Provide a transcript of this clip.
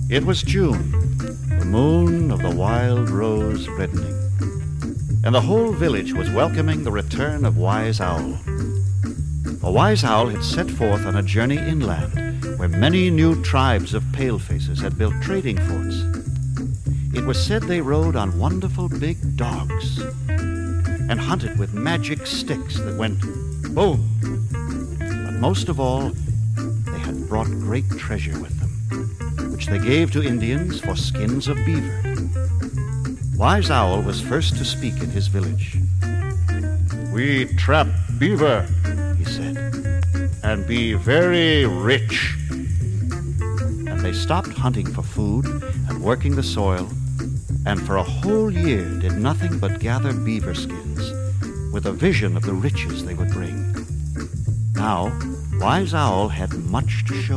It was June, the moon of the wild rose reddening, and the whole village was welcoming the return of Wise Owl. The Wise Owl had set forth on a journey inland where many new tribes of palefaces had built trading forts. It was said they rode on wonderful big dogs and hunted with magic sticks that went boom. But most of all, they had brought great treasure with them, which they gave to Indians for skins of beaver. Wise Owl was first to speak in his village. "We trap beaver," he said, "and be very rich." And they stopped hunting for food and working the soil, and for a whole year did nothing but gather beaver skins, with a vision of the riches they would bring. Now, Wise Owl had much to show